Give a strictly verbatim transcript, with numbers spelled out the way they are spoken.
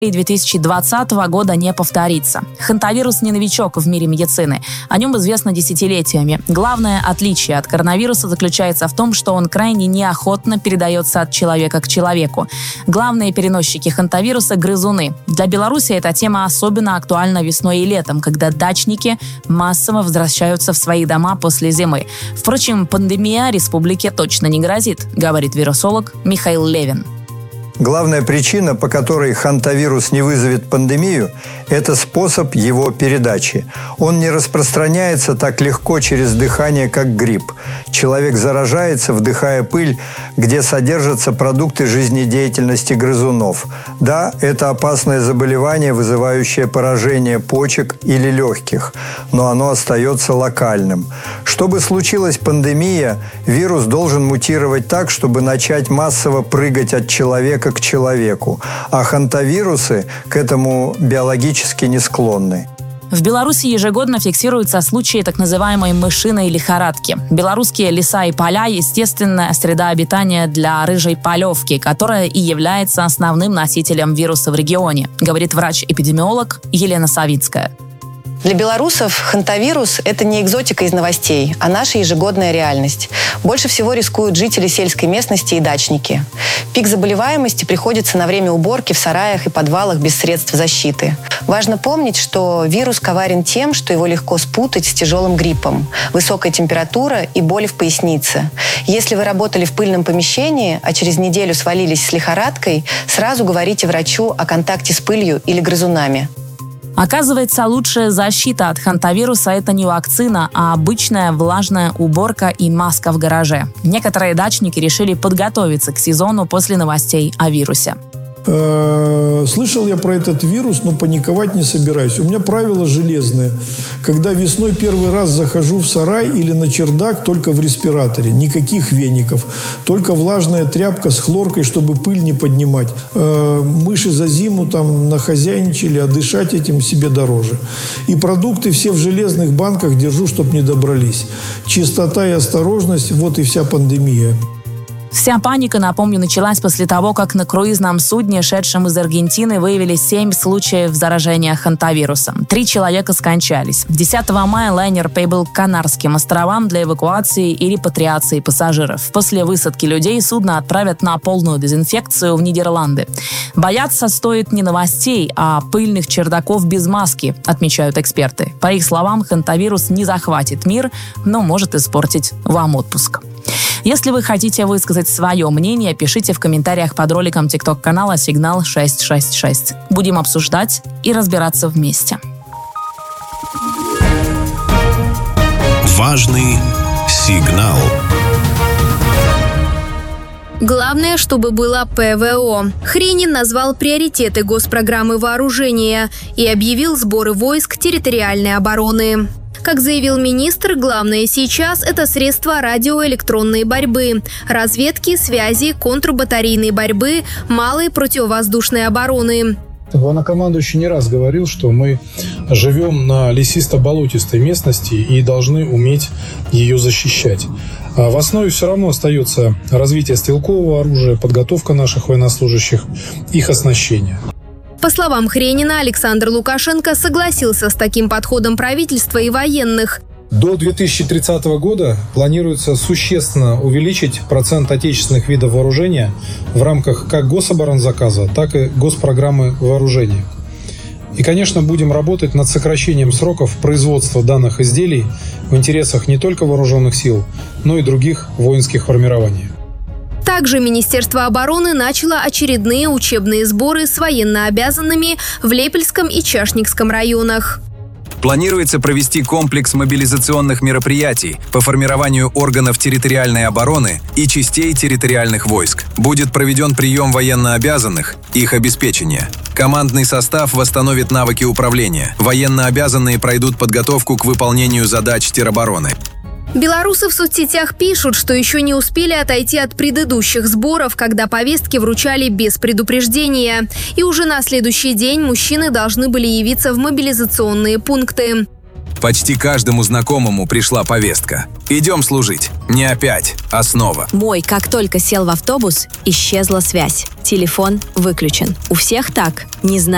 две тысячи двадцатого года не повторится. Хантавирус не новичок в мире медицины. О нем известно десятилетиями. Главное отличие от коронавируса заключается в том, что он крайне неохотно передается от человека к человеку. Главные переносчики хантавируса – грызуны. Для Беларуси эта тема особенно актуальна весной и летом, когда дачники массово возвращаются в свои дома после зимы. Впрочем, пандемия республике точно не грозит, говорит вирусолог Михаил Левин. Главная причина, по которой хантавирус не вызовет пандемию, это способ его передачи. Он не распространяется так легко через дыхание, как грипп. Человек заражается, вдыхая пыль, где содержатся продукты жизнедеятельности грызунов. Да, это опасное заболевание, вызывающее поражение почек или легких, но оно остается локальным. Чтобы случилась пандемия, вирус должен мутировать так, чтобы начать массово прыгать от человека к человеку, а хантавирусы к этому биологически не склонны. В Беларуси ежегодно фиксируются случаи так называемой мышиной лихорадки. Белорусские леса и поля – естественная среда обитания для рыжей полевки, которая и является основным носителем вируса в регионе, говорит врач-эпидемиолог Елена Савицкая. Для белорусов хантавирус – это не экзотика из новостей, а наша ежегодная реальность. Больше всего рискуют жители сельской местности и дачники. Пик заболеваемости приходится на время уборки в сараях и подвалах без средств защиты. Важно помнить, что вирус коварен тем, что его легко спутать с тяжелым гриппом, высокая температура и боли в пояснице. Если вы работали в пыльном помещении, а через неделю свалились с лихорадкой, сразу говорите врачу о контакте с пылью или грызунами. Оказывается, лучшая защита от хантавируса – это не вакцина, а обычная влажная уборка и маска в гараже. Некоторые дачники решили подготовиться к сезону после новостей о вирусе. Слышал я про этот вирус, но паниковать не собираюсь. У меня правило железное. Когда весной первый раз захожу в сарай или на чердак, только в респираторе. Никаких веников. Только влажная тряпка с хлоркой, чтобы пыль не поднимать. Мыши за зиму там нахозяйничали, а дышать этим себе дороже. И продукты все в железных банках держу, чтобы не добрались. Чистота и осторожность – вот и вся пандемия. Вся паника, напомню, началась после того, как на круизном судне, шедшем из Аргентины, выявили семь случаев заражения хантавирусом. Три человека скончались. десятого мая лайнер прибыл к Канарским островам для эвакуации и репатриации пассажиров. После высадки людей судно отправят на полную дезинфекцию в Нидерланды. Бояться стоит не новостей, а пыльных чердаков без маски, отмечают эксперты. По их словам, хантавирус не захватит мир, но может испортить вам отпуск. Если вы хотите высказать свое мнение, пишите в комментариях под роликом тикток-канала «Сигнал шесть шесть шесть». Будем обсуждать и разбираться вместе. Важный сигнал. Главное, чтобы было ПВО. Хренин назвал приоритеты госпрограммы вооружения и объявил сборы войск территориальной обороны. Как заявил министр, главное сейчас – это средства радиоэлектронной борьбы, разведки, связи, контрбатарейной борьбы, малой противовоздушной обороны. Главнокомандующий не раз говорил, что мы живем на лесисто-болотистой местности и должны уметь ее защищать. А в основе все равно остается развитие стрелкового оружия, подготовка наших военнослужащих, их оснащение. По словам Хренина, Александр Лукашенко согласился с таким подходом правительства и военных. До две тысячи тридцатого года планируется существенно увеличить процент отечественных видов вооружения в рамках как гособоронзаказа, так и госпрограммы вооружения. И, конечно, будем работать над сокращением сроков производства данных изделий в интересах не только вооруженных сил, но и других воинских формирований. Также Министерство обороны начало очередные учебные сборы с военнообязанными в Лепельском и Чашникском районах. Планируется провести комплекс мобилизационных мероприятий по формированию органов территориальной обороны и частей территориальных войск. Будет проведен прием военнообязанных, их обеспечение. Командный состав восстановит навыки управления. Военнообязанные пройдут подготовку к выполнению задач теробороны. Белорусы в соцсетях пишут, что еще не успели отойти от предыдущих сборов, когда повестки вручали без предупреждения. И уже на следующий день мужчины должны были явиться в мобилизационные пункты. Почти каждому знакомому пришла повестка. Идем служить. Не опять, а снова. Мой, как только сел в автобус, исчезла связь. Телефон выключен. У всех так. Не знаю.